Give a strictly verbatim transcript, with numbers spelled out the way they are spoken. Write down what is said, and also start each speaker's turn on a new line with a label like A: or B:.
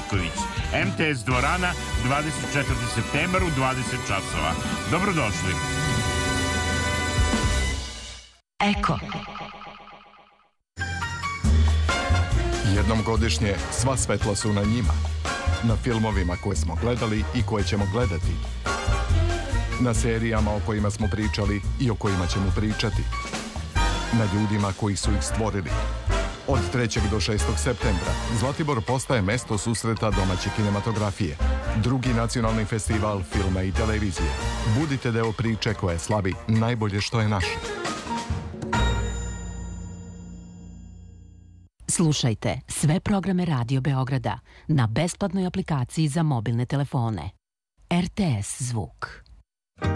A: Petković. M T S dvorana, dvadeset četvrti septembar u dvadeset časova. Dobrodošli.
B: Eko.
C: Jednom godišnje sva svetla su na njima. Na filmovima koje smo gledali i koje ćemo gledati. Na serijama o kojima smo pričali i o kojima ćemo pričati. Na ljudima koji su ih stvorili. Od trećeg do šestog septembra Zlatibor postaje mesto susreta domaće kinematografije. Drugi nacionalni festival filma i televizije. Budite deo priče koja slavi najbolje što je naše.
B: Slušajte sve programe Radio Beograda na besplatnoj aplikaciji za mobilne telefone. R T S Zvuk.